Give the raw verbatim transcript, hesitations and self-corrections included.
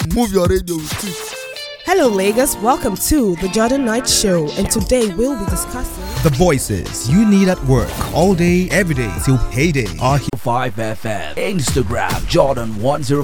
Move your radio with it. Hello, Lagos. Welcome to the Jordan Knight Show, and today we'll be discussing the voices you need at work all day, every day till payday. Are here. five F M, Instagram Jordan one oh